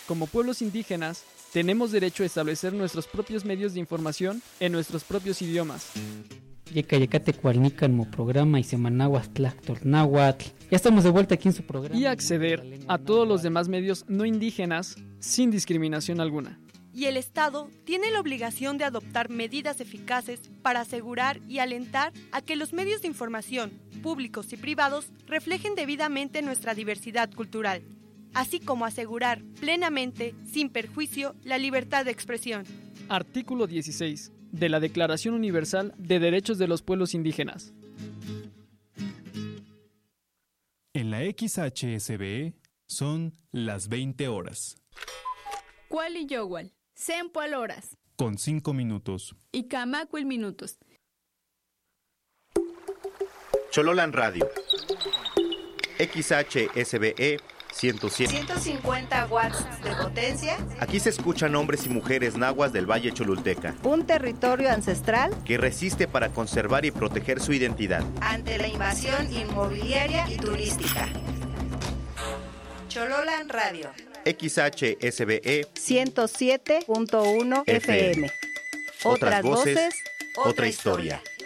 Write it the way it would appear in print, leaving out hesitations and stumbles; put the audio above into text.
Como pueblos indígenas, tenemos derecho a establecer nuestros propios medios de información en nuestros propios idiomas. Yecayecatecualnican programa y semanahuastlactornáhuatl. Ya estamos de vuelta aquí en su programa. Y acceder a todos los demás medios no indígenas sin discriminación alguna. Y el Estado tiene la obligación de adoptar medidas eficaces para asegurar y alentar a que los medios de información, públicos y privados, reflejen debidamente nuestra diversidad cultural, así como asegurar plenamente, sin perjuicio, la libertad de expresión. Artículo 16 de la Declaración Universal de Derechos de los Pueblos Indígenas. En la XHSBE son las 20 horas. Cuali Yowal, Sempoal horas. Con 5 minutos. Y Camacuil minutos. Chololan Radio. XHSBE 150 watts de potencia. Aquí se escuchan hombres y mujeres nahuas del Valle Cholulteca. Un territorio ancestral que resiste para conservar y proteger su identidad ante la invasión inmobiliaria y turística. Chololan Radio. XHSBE 107.1 FM. Otras voces, otra historia.